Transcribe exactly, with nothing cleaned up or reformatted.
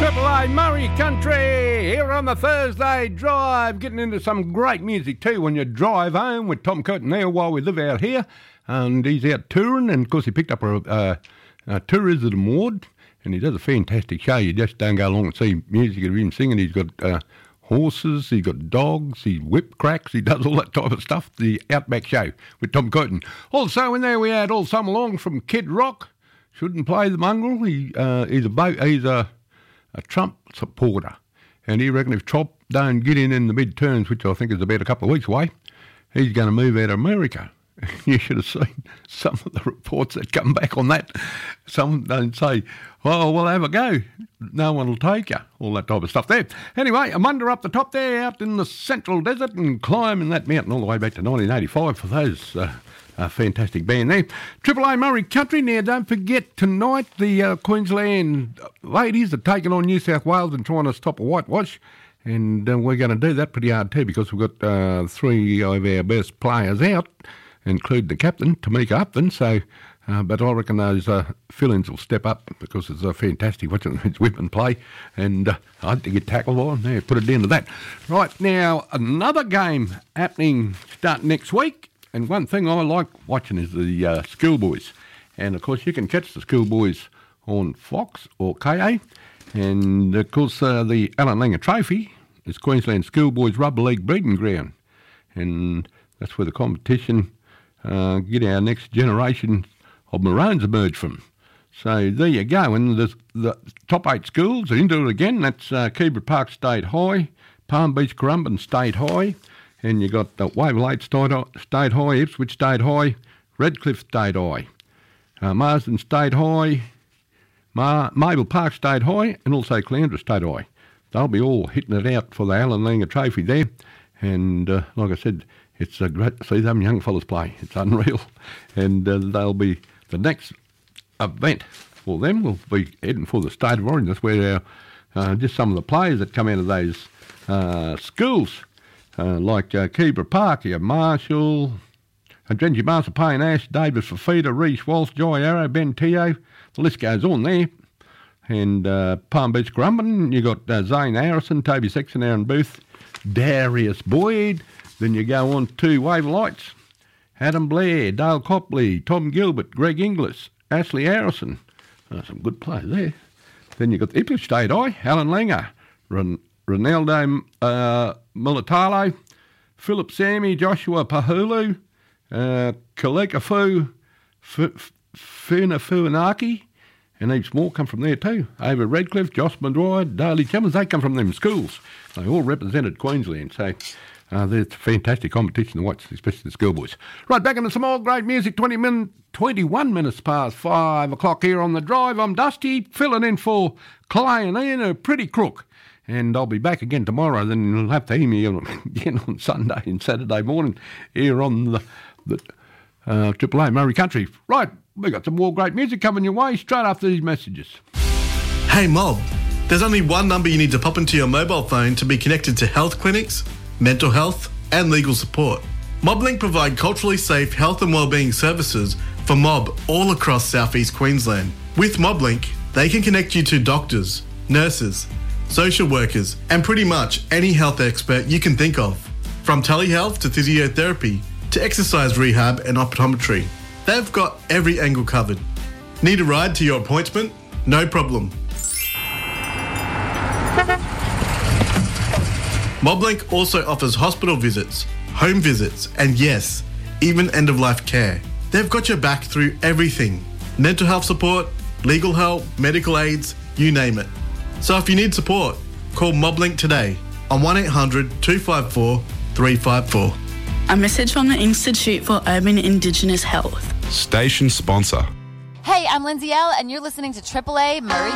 Triple A Murray Country here on the Thursday Drive, getting into some great music too when you drive home with Tom Curtin there while we live out here. And he's out touring, and of course he picked up a, uh, a tourism award, and he does a fantastic show. You just don't go along and see music of him singing. He's got uh, horses, he's got dogs, he whip cracks, he does all that type of stuff. The Outback Show with Tom Curtin. Also in there we had All Summer Long from Kid Rock. Shouldn't play the mongrel. He uh, he's a bo- he's a a Trump supporter, and he reckon if Trump don't get in in the midterms, which I think is about a couple of weeks away, he's going to move out of America. You should have seen some of the reports that come back on that. Some don't say, oh, we'll have a go. No one will take you. All that type of stuff there. Anyway, I'm under up the top there out in the central desert and climbing that mountain all the way back to nineteen eighty-five for those uh, uh, fantastic band there. Triple A Murray Country. Now, don't forget, tonight the uh, Queensland ladies are taking on New South Wales and trying to stop a whitewash. And uh, we're going to do that pretty hard too, because we've got uh, three of our best players out, including the captain, Tamika Upton. So, uh, but I reckon those uh, fill-ins will step up because it's uh, fantastic watching these women play. And uh, I had to get tackled on there, put it down to that. Right, now, another game happening starting next week. And one thing I like watching is the uh, schoolboys. And, of course, you can catch the schoolboys on Fox or K A. And, of course, uh, the Alan Langer Trophy is Queensland Schoolboys Rugby League breeding ground. And that's where the competition uh, get our next generation of Maroons emerge from. So there you go. And the, the top eight schools are into it again. That's uh, Keebra Park State High, Palm Beach Currumbin State High, and you got uh, Waverley State, State High, Ipswich State High, Redcliffe State High, uh, Marsden State High, Mar- Mabel Park State High, and also Caloundra State High. They'll be all hitting it out for the Alan Langer Trophy there. And uh, like I said, it's uh, great to see them young fellas play. It's unreal. And uh, they'll be the next event for them. We'll be heading for the State of Origin. That's where our, uh, just some of the players that come out of those uh, schools, uh, like uh, Keebra Park, you have Marshall, uh, Drengy Master, Payne Ash, David Fafita, Reece Walsh, Joy Arrow, Ben Teo. The list goes on there. And uh, Palm Beach Currumbin, you got uh, Zane Harrison, Toby Sexton, Aaron Booth, Darius Boyd. Then you go on to Waverlights, Adam Blair, Dale Copley, Tom Gilbert, Greg Inglis, Ashley Harrison. Oh, some good players there. Then you got the Ipswich State High, Alan Langer, Ron- Ronaldo uh, Militalo, Philip Sammy, Joshua Pahulu, uh, Kalekafu, F- Funafuanaki, and heaps more come from there too. Over Redcliffe, Josh Madroy, Daly Chummers, they come from them schools. They all represented Queensland, so uh, there's fantastic competition to watch, especially the schoolboys. Right, back into some more great music, twenty min- twenty-one minutes past five o'clock here on The Drive. I'm Dusty, filling in for Clay and Ian, a pretty crook. And I'll be back again tomorrow, then you'll have to hear me again on Sunday and Saturday morning here on the, the uh, Triple A Murray Country. Right, we got some more great music coming your way straight after these messages. Hey Mob, there's only one number you need to pop into your mobile phone to be connected to health clinics, mental health and legal support. MobLink provide culturally safe health and wellbeing services for mob all across southeast Queensland. With MobLink, they can connect you to doctors, nurses, social workers and pretty much any health expert you can think of. From telehealth to physiotherapy to exercise rehab and optometry. They've got every angle covered. Need a ride to your appointment? No problem. MobLink also offers hospital visits, home visits, and yes, even end-of-life care. They've got your back through everything. Mental health support, legal help, medical aids, you name it. So if you need support, call MobLink today on one eight hundred two five four three five four. A message from the Institute for Urban Indigenous Health. Station sponsor. Hey, I'm Lindsay L, and you're listening to Triple A Murray